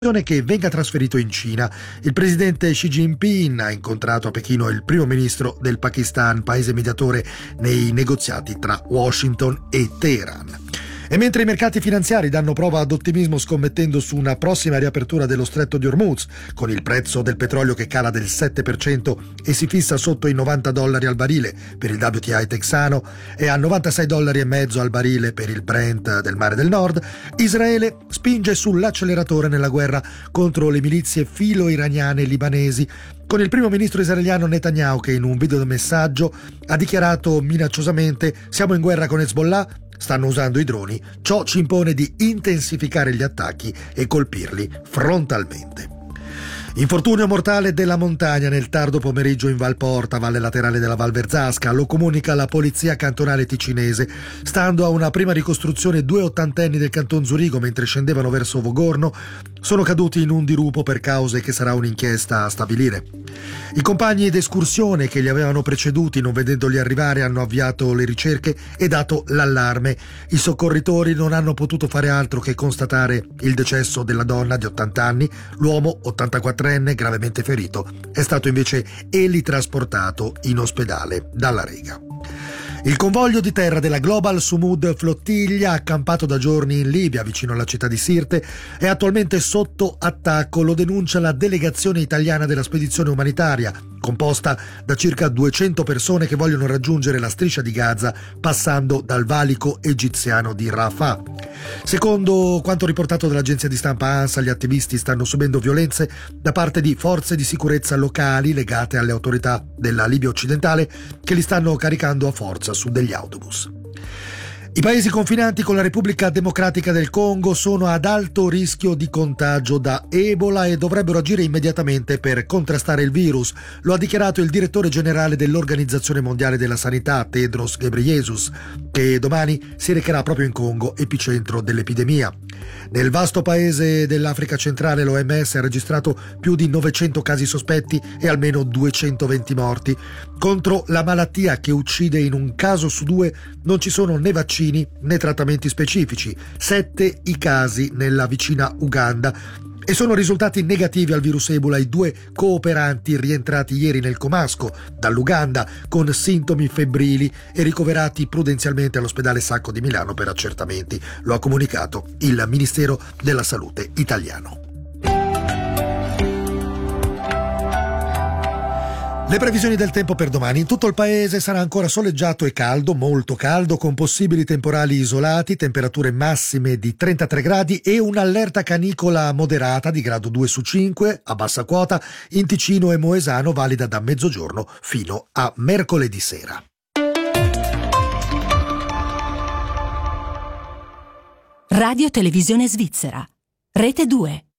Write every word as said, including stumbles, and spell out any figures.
che venga trasferito in Cina. Il presidente Xi Jinping ha incontrato a Pechino il primo ministro del Pakistan, paese mediatore nei negoziati tra Washington e Teheran. E mentre i mercati finanziari danno prova ad ottimismo scommettendo su una prossima riapertura dello stretto di Hormuz, con il prezzo del petrolio che cala del sette per cento e si fissa sotto i novanta dollari al barile per il W T I texano e a novantasei dollari e mezzo al barile per il Brent del Mare del Nord, Israele spinge sull'acceleratore nella guerra contro le milizie filo-iraniane e libanesi, con il primo ministro israeliano Netanyahu che in un videomessaggio ha dichiarato minacciosamente: siamo in guerra con Hezbollah, stanno usando i droni, ciò ci impone di intensificare gli attacchi e colpirli frontalmente. Infortunio mortale della montagna nel tardo pomeriggio in Valporta, valle laterale della Val Verzasca, lo comunica la polizia cantonale ticinese. Stando a una prima ricostruzione, due ottantenni del canton Zurigo, mentre scendevano verso Vogorno, sono caduti in un dirupo per cause che sarà un'inchiesta a stabilire. I compagni d'escursione che li avevano preceduti, non vedendoli arrivare, hanno avviato le ricerche e dato l'allarme. I soccorritori non hanno potuto fare altro che constatare il decesso della donna di ottanta anni, l'uomo ottantaquattrenne gravemente ferito è stato invece elitrasportato in ospedale dalla Rega. Il convoglio di terra della Global Sumud Flottiglia, accampato da giorni in Libia vicino alla città di Sirte, è attualmente sotto attacco, lo denuncia la delegazione italiana della spedizione umanitaria, composta da circa duecento persone che vogliono raggiungere la striscia di Gaza passando dal valico egiziano di Rafah. Secondo quanto riportato dall'agenzia di stampa ANSA, gli attivisti stanno subendo violenze da parte di forze di sicurezza locali legate alle autorità della Libia occidentale che li stanno caricando a forza su degli autobus. I paesi confinanti con la Repubblica Democratica del Congo sono ad alto rischio di contagio da Ebola e dovrebbero agire immediatamente per contrastare il virus. Lo ha dichiarato il direttore generale dell'Organizzazione Mondiale della Sanità, Tedros Ghebreyesus, che domani si recherà proprio in Congo, epicentro dell'epidemia. Nel vasto paese dell'Africa centrale l'O M S ha registrato più di novecento casi sospetti e almeno duecentoventi morti. Contro la malattia che uccide in un caso su due non ci sono né vaccini né trattamenti specifici. Sette i casi nella vicina Uganda e sono risultati negativi al virus Ebola i due cooperanti rientrati ieri nel comasco dall'Uganda con sintomi febbrili e ricoverati prudenzialmente all'ospedale Sacco di Milano per accertamenti. Lo ha comunicato il Ministero della Salute italiano. Le previsioni del tempo per domani: in tutto il paese sarà ancora soleggiato e caldo, molto caldo, con possibili temporali isolati, temperature massime di trentatré gradi e un'allerta canicola moderata di grado due su cinque a bassa quota in Ticino e Moesano, valida da mezzogiorno fino a mercoledì sera. Radio Televisione Svizzera, Rete due.